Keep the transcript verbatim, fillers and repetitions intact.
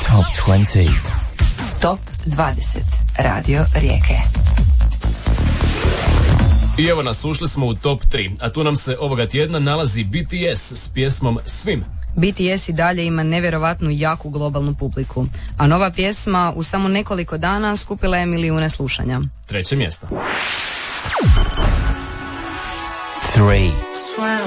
Top dvadeset. Top dvadeset. Radio Rijeke. I evo nas, ušli smo u top tri, a tu nam se ovoga tjedna nalazi B T S s pjesmom Swim. B T S i dalje ima nevjerovatnu jaku globalnu publiku, a nova pjesma u samo nekoliko dana skupila je milijune slušanja. Treće mjesto. Three. Swim.